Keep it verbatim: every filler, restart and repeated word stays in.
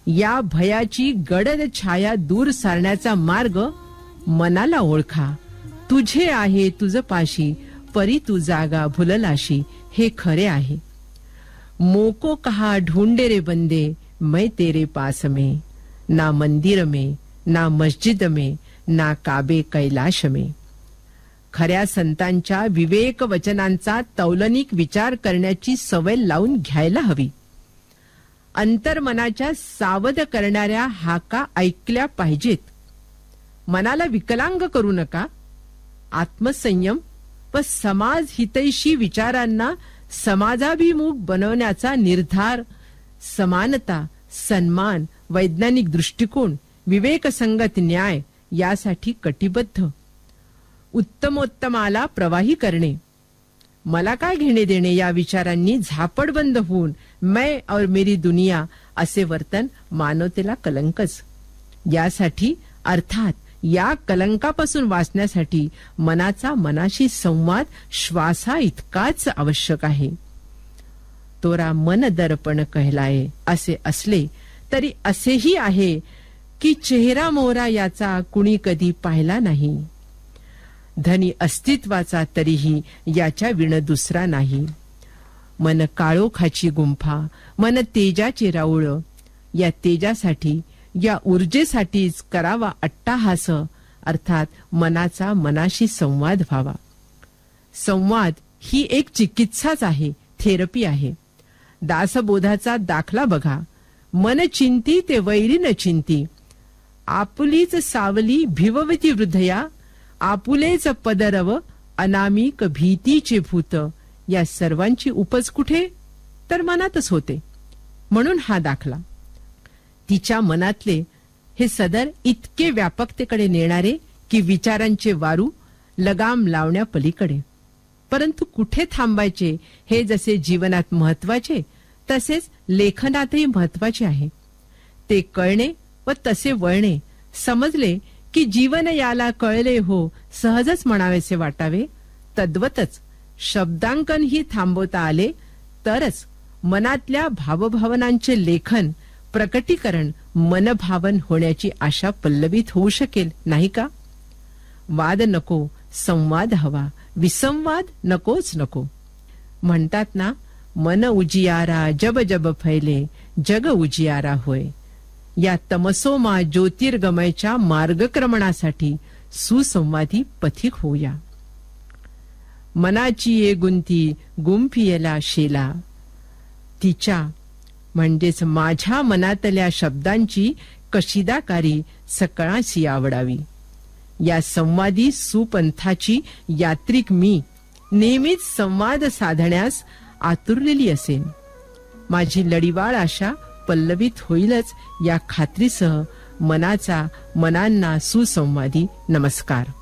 या भयाची गडद छाया दूर सारण्याचा मार्ग मनाला ओळखा. तुझे आहे तुझ पाशी, परी तू जागा भुललाशी, हे खरे आहे. मोको कहा ढूंढे रे बंदे, मैं तेरे पास में, ना मंदिर में, ना मस्जिद में, ना काबे कैलाश में. खऱ्या संतांच्या विवेक वचनांचा तौलनिक विचार करण्याची सवय लावून घ्यायला हवी. अंतर्मनाच्या सावध करणाऱ्या हाका ऐकल्या पाहिजेत. मनाला विकलांग करू नका. आत्मसंयम व समाज हितैषी विचारांना समाजाभिमुख बनवण्याचा निर्धार, समानता, सन्मान, वैज्ञानिक दृष्टिकोन, विवेकसंगत न्याय यासाठी कटिबद्ध. उत्तमोत्तमाला प्रवाही करणे. मला काय घेणे देणे या विचारांनी झापडबंद होऊन मैं और मेरी दुनिया असे वर्तन मानवतेला कलंकच. यासाठी अर्थात या कलंकापासून वाचण्यासाठी मनाचा मनाशी संवाद श्वासा इतकाच आवश्यक आहे. तोरा मन दर्पण कहलाये असे असले तरी असेही आहे की चेहरा मोहरा याचा कुणी कधी पाहिला नाही. धनी अस्तित्वाचा तरीही याच्या विण दुसरा नाही. मन काळोखाची गुंफा, मन तेजाचे राऊळ. या तेजासाठी, या ऊर्जेसाठीच करावा अट्टाहास, अर्थात मनाचा मनाशी संवाद व्हावा. संवाद ही एक चिकित्साच आहे, थेरपी आहे. दासबोधाचा दाखला बघा. मन चिंती ते वैरी न चिंती, आपुलीच सावली भिववती हृदया, आपुलेच पदरव अनामिक भीतीचे भूत. या सर्वांची उपज कुठे? तर मनातच होते. म्हणून हा दाखला. तिच्या मनातले हे सदर इतके व्यापकतेकडे नेणारे की विचारांचे वारू लगाम लावण्या पलीकडे. परंतु कुठे थांबायचे हे जसे जीवनात महत्वाचे तसेच लेखनातही महत्वाचे आहे. ते कळणे व तसे वळणे. समजले की जीवन याला कळले हो सहजच म्हणावेसे वाटावे. तद्वतच शब्दांकन ही थांबवता आले तरच मनातल्या भावभावनांचे लेखन, प्रकटीकरण, मनभावन होण्याची आशा पल्लवित होऊ शकेल, नाही का? वाद नको, संवाद हवा. विसंवाद नकोच नको. म्हणतात ना, मन उजियारा जब जब फैले, जग उजियारा होय. या तमसोमा ज्योतिर्गमयच्या मार्गक्रमणासाठी सुसंवादी पथिक होऊया. मनाची ये गुंती गुंफियला शेला. तिच्या म्हणजेच माझ्या मनातल्या शब्दांची कशिदाकारी सकळाशी आवडावी. या संवादी सुपंथाची यात्रिक मी नेहमीच संवाद साधण्यास आतुरलेली असेन. माझी लढीवाळ आशा पल्लवित होईलच या खात्रीसह मनाचा मनांना सुसंवादी नमस्कार.